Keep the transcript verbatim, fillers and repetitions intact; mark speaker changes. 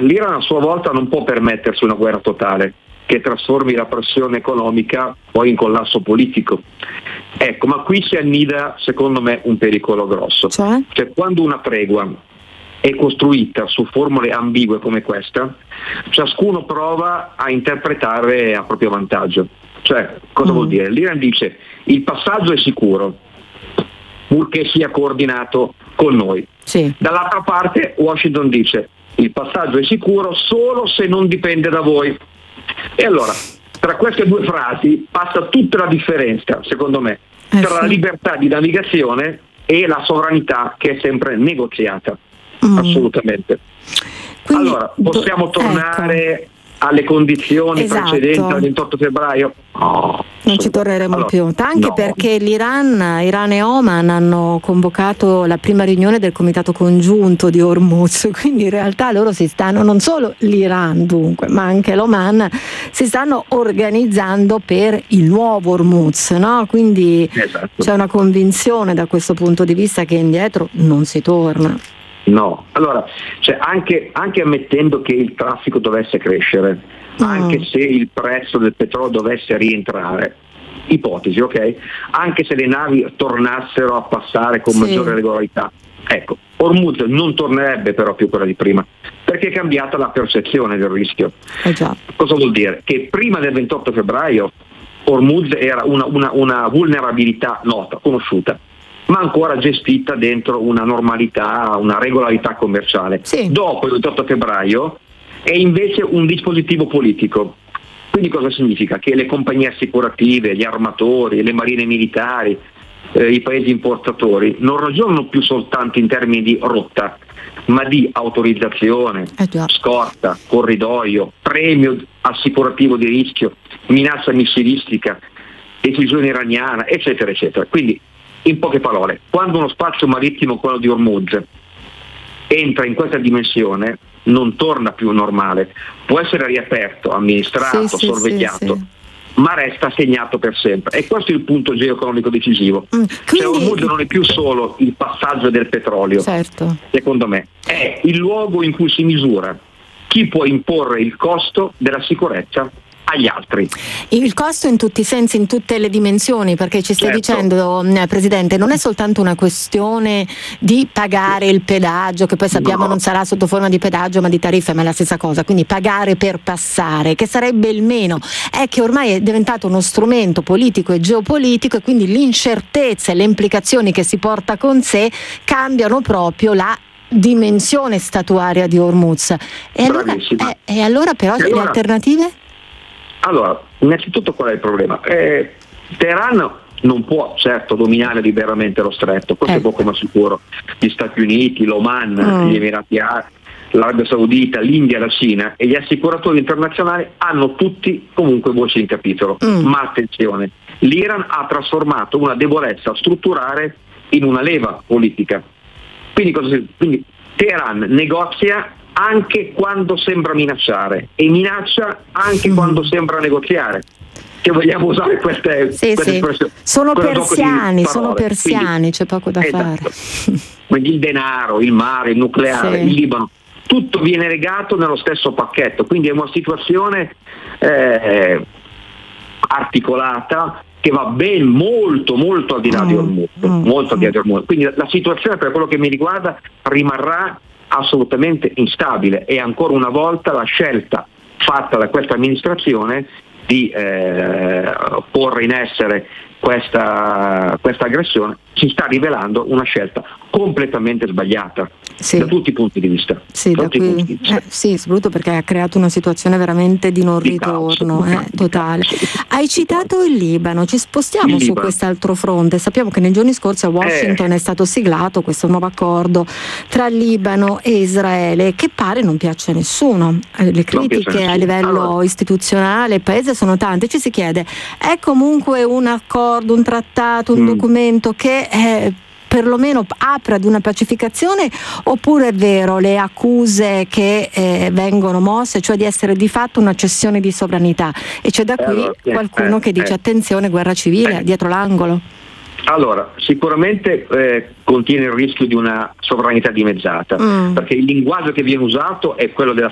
Speaker 1: l'Iran a sua volta non può permettersi una guerra totale che trasformi la pressione economica poi in collasso politico. Ecco, ma qui si annida secondo me un pericolo grosso.
Speaker 2: Cioè,
Speaker 1: cioè quando una tregua è costruita su formule ambigue come questa, ciascuno prova a interpretare a proprio vantaggio. Cioè, cosa mm. vuol dire? L'Iran dice il passaggio è sicuro, purché sia coordinato con noi.
Speaker 2: Sì.
Speaker 1: Dall'altra parte Washington dice il passaggio è sicuro solo se non dipende da voi. E allora, tra queste due frasi passa tutta la differenza, secondo me,
Speaker 2: eh
Speaker 1: tra
Speaker 2: sì.
Speaker 1: la libertà di navigazione e la sovranità che è sempre negoziata.
Speaker 2: Mm.
Speaker 1: Assolutamente.
Speaker 2: Quindi,
Speaker 1: allora, possiamo
Speaker 2: do-
Speaker 1: tornare
Speaker 2: ecco.
Speaker 1: alle condizioni
Speaker 2: Esatto.
Speaker 1: precedenti al ventotto febbraio? No,
Speaker 2: non ci torneremo
Speaker 1: allora,
Speaker 2: più, anche
Speaker 1: no.
Speaker 2: perché l'Iran, Iran e Oman hanno convocato la prima riunione del comitato congiunto di Hormuz, quindi in realtà loro si stanno, non solo l'Iran dunque, ma anche l'Oman, si stanno organizzando per il nuovo Hormuz, no? Quindi
Speaker 1: esatto.
Speaker 2: c'è una convinzione da questo punto di vista che indietro non si torna.
Speaker 1: No, allora, cioè anche, anche ammettendo che il traffico dovesse crescere, mm. anche se il prezzo del petrolio dovesse rientrare, ipotesi, ok? Anche se le navi tornassero a passare con
Speaker 2: sì.
Speaker 1: maggiore regolarità, ecco, Hormuz non tornerebbe però più quella di prima, perché è cambiata la percezione del rischio.
Speaker 2: Eh già.
Speaker 1: Cosa vuol dire? Che prima del ventotto febbraio Hormuz era una, una, una vulnerabilità nota, conosciuta, ma ancora gestita dentro una normalità, una regolarità commerciale.
Speaker 2: Sì.
Speaker 1: Dopo il ventotto febbraio è invece un dispositivo politico. Quindi cosa significa? Che le compagnie assicurative, gli armatori, le marine militari, eh, i paesi importatori non ragionano più soltanto in termini di rotta, ma di autorizzazione,
Speaker 2: eh già.
Speaker 1: scorta, corridoio, premio assicurativo di rischio, minaccia missilistica, decisione iraniana, eccetera, eccetera. Quindi, in poche parole, quando uno spazio marittimo, quello di Hormuz, entra in questa dimensione, non torna più normale. Può essere riaperto, amministrato,
Speaker 2: sì,
Speaker 1: sorvegliato,
Speaker 2: sì, sì.
Speaker 1: ma resta segnato per sempre. E questo è il punto geoeconomico decisivo.
Speaker 2: Mm, quindi...
Speaker 1: Cioè Hormuz non è più solo il passaggio del petrolio,
Speaker 2: certo.
Speaker 1: secondo me, è il luogo in cui si misura chi può imporre il costo della sicurezza agli altri.
Speaker 2: Il costo in tutti i sensi, in tutte le dimensioni, perché ci stai
Speaker 1: certo.
Speaker 2: dicendo, Presidente, non è soltanto una questione di pagare il pedaggio, che poi sappiamo
Speaker 1: no.
Speaker 2: non sarà sotto forma di pedaggio ma di tariffe, ma è la stessa cosa, quindi pagare per passare, che sarebbe il meno, è che ormai è diventato uno strumento politico e geopolitico, e quindi l'incertezza e le implicazioni che si porta con sé cambiano proprio la dimensione statuaria di Hormuz. E allora, eh, e allora però
Speaker 1: e
Speaker 2: le
Speaker 1: allora...
Speaker 2: alternative?
Speaker 1: Allora, innanzitutto qual è il problema? Eh, Teheran non può certo dominare liberamente lo stretto, questo eh. è poco ma sicuro. Gli Stati Uniti, l'Oman, mm. gli Emirati Arabi, l'Arabia Saudita, l'India, la Cina e gli assicuratori internazionali hanno tutti comunque voce in capitolo. Mm. Ma attenzione, l'Iran ha trasformato una debolezza strutturale in una leva politica. Quindi, cosa si... Quindi Teheran negozia anche quando sembra minacciare e minaccia anche mm. quando sembra negoziare, che vogliamo usare queste,
Speaker 2: sì,
Speaker 1: queste
Speaker 2: sì.
Speaker 1: espressioni.
Speaker 2: Sono persiani, sono persiani, quindi, c'è poco da
Speaker 1: esatto.
Speaker 2: fare.
Speaker 1: Quindi il denaro, il mare, il nucleare,
Speaker 2: sì.
Speaker 1: il Libano, tutto viene legato nello stesso pacchetto, quindi è una situazione eh, articolata che va ben molto molto al di là mm. di Hormuz, mm. molto al di là di Hormuz. Quindi la situazione, per quello che mi riguarda, rimarrà assolutamente instabile, e ancora una volta la scelta fatta da questa amministrazione di eh, porre in essere questa, questa aggressione si sta rivelando una scelta completamente sbagliata, sì. da tutti i punti di vista.
Speaker 2: Sì, da qui, di vista. Eh, sì, soprattutto perché ha creato una situazione veramente di non di ritorno, caos, eh, totale. Hai citato il Libano, ci spostiamo il su Libano. Quest'altro fronte. Sappiamo che nei giorni scorsi a Washington eh. è stato siglato questo nuovo accordo tra Libano e Israele, che pare non piace a nessuno. Le critiche a, a livello allora. istituzionale, paese sono tante. Ci si chiede, è comunque un accordo, un trattato, un mm. documento che è perlomeno apre ad una pacificazione, oppure è vero le accuse che eh, vengono mosse, cioè di essere di fatto una cessione di sovranità, e c'è da qui allora, qualcuno eh, che dice eh, attenzione, guerra civile eh. dietro l'angolo?
Speaker 1: Allora, sicuramente eh, contiene il rischio di una sovranità dimezzata, mm. perché il linguaggio che viene usato è quello della